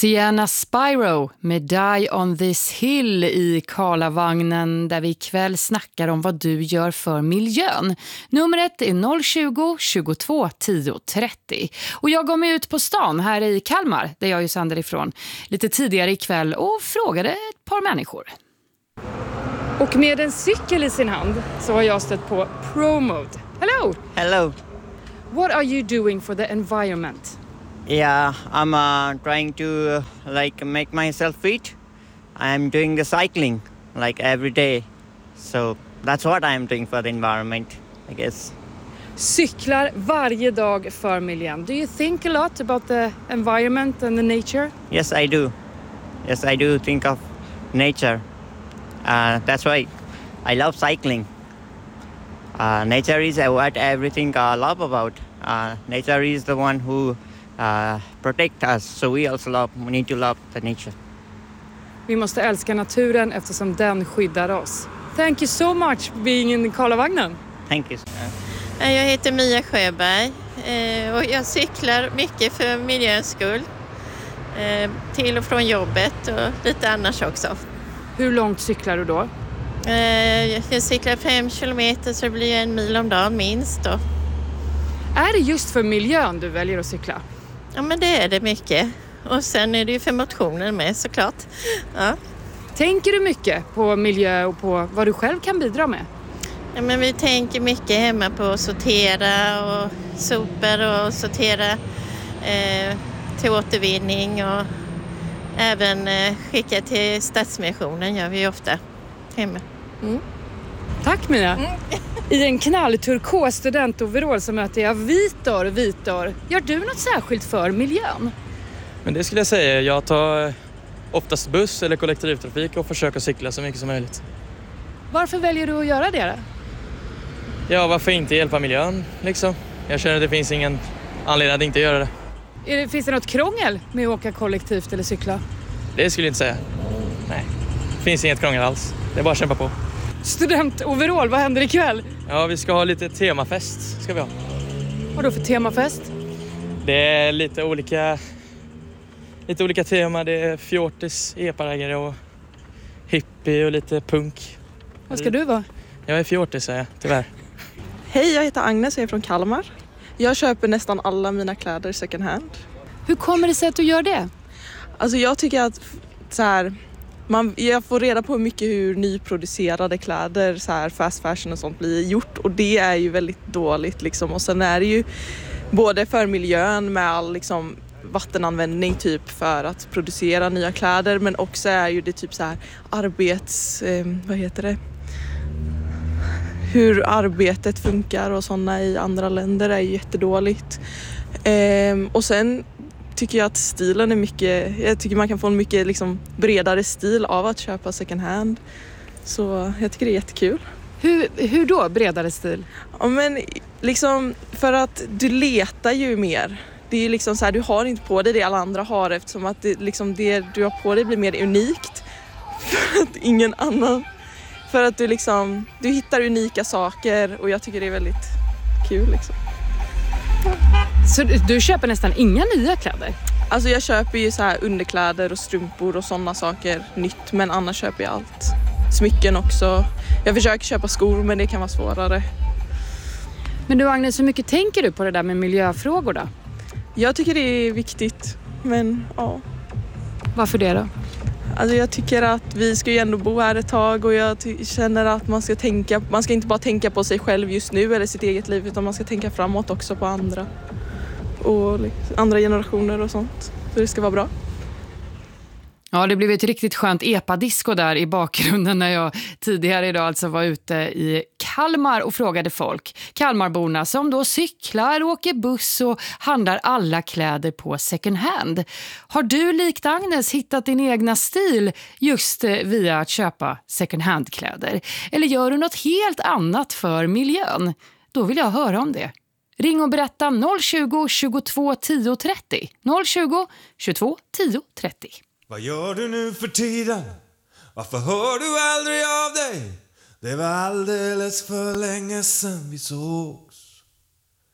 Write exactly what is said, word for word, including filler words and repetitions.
Sienna Spyro med Die on this hill i Karlavagnen, där vi ikväll snackar om vad du gör för miljön. Numret är noll tjugo, tjugotvå, tio, trettio. Och jag går mig ut på stan här i Kalmar, där jag ju sänder ifrån, lite tidigare ikväll och frågade ett par människor. Och med en cykel i sin hand så har jag stött på ProMode. Hello! Hello. What are you doing for the environment? Yeah, I'm uh, trying to uh, like make myself fit. I'm doing the cycling like every day. So that's what I'm doing for the environment, I guess. Cyklar varje dag för miljön. Do you think a lot about the environment and the nature? Yes, I do. Yes, I do think of nature. Uh, that's why I love cycling. Uh, nature is what everything I love about. Uh, nature is the one who uh, protect us, so we also love, we need to love the nature. Vi måste älska naturen eftersom den skyddar oss. Thank you so much for being in Karlavagnen. Thank you. Jag heter Mia Sjöberg och jag cyklar mycket för miljöns skull. Till och från jobbet och lite annars också. Hur långt cyklar du då? Jag cyklar fem kilometer, så det blir en mil om dagen minst då. Är det just för miljön du väljer att cykla? Ja, men det är det mycket. Och sen är det ju för motionen med, såklart. Ja. Tänker du mycket på miljö och på vad du själv kan bidra med? Ja, men vi tänker mycket hemma på att sortera och sopor och sortera eh, till återvinning och även eh, skicka till Stadsmissionen gör vi ofta hemma. Mm. Tack Mia. Mm. I en knallturkos studentoverall så möter jag Vitor. Vitor, gör du något särskilt för miljön? Men det skulle jag säga. Jag tar oftast buss eller kollektivtrafik och försöker cykla så mycket som möjligt. Varför väljer du att göra det då? Ja, varför inte hjälpa miljön liksom? Jag känner att det finns ingen anledning att inte göra det. Är det finns det något krångel med att åka kollektivt eller cykla? Det skulle jag inte säga. Nej, det finns inget krångel alls. Det är bara att kämpa på. Studentoverall, vad händer ikväll? Ja, vi ska ha lite temafest, ska vi ha. Vad då för temafest? Det är lite olika lite olika tema. Det är fjortis, eparägare och hippie och lite punk. Vad ska du vara? Jag är fjortis, säger jag, tyvärr. Hej, jag heter Agnes och är från Kalmar. Jag köper nästan alla mina kläder second hand. Hur kommer det sig att du gör det? Alltså jag tycker att så här, man, jag får reda på mycket hur nyproducerade kläder, så här fast fashion och sånt blir gjort. Och det är ju väldigt dåligt liksom. Och sen är det ju både för miljön med all liksom vattenanvändning typ för att producera nya kläder. Men också är ju det typ så här arbets... Eh, vad heter det? Hur arbetet funkar och sådana i andra länder är ju jättedåligt. Eh, och sen tycker jag att stilen är mycket... Jag tycker man kan få en mycket liksom bredare stil av att köpa second hand. Så jag tycker det är jättekul. Hur, hur då bredare stil? Ja, men liksom för att du letar ju mer. Det är ju liksom så här, du har inte på dig det alla andra har, eftersom att det, liksom det du har på dig blir mer unikt. För att ingen annan... För att du liksom, du hittar unika saker och jag tycker det är väldigt kul liksom. Så du, du köper nästan inga nya kläder? Alltså jag köper ju så här underkläder och strumpor och sådana saker nytt, men annars köper jag allt. Smycken också. Jag försöker köpa skor, men det kan vara svårare. Men du Agnes, hur mycket tänker du på det där med miljöfrågor då? Jag tycker det är viktigt, men ja. Varför det då? Alltså jag tycker att vi ska ju ändå bo här ett tag och jag ty- känner att man ska tänka, man ska inte bara tänka på sig själv just nu eller sitt eget liv, utan man ska tänka framåt också på andra och liksom, andra generationer och sånt. Så det ska vara bra. Ja, det blev ett riktigt skönt epadisco där i bakgrunden när jag tidigare idag alltså var ute i Kalmar och frågade folk. Kalmarborna som då cyklar, åker buss och handlar alla kläder på second hand. Har du likt Agnes hittat din egna stil just via att köpa second hand-kläder? Eller gör du något helt annat för miljön? Då vill jag höra om det. Ring och berätta noll tjugo, tjugotvå, tio, trettio. noll tjugo, tjugotvå, tio, trettio. Vad gör du nu för tiden? Varför hör du aldrig av dig? Det var alldeles för länge sedan vi sågs.